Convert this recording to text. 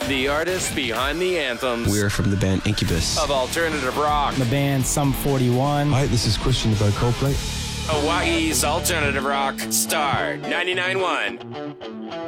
The artists behind the anthems. We're from the band Incubus. Of alternative rock. The band Sum 41. Hi, this is Christian about Coldplay. Hawaii's alternative rock. Star 99.1.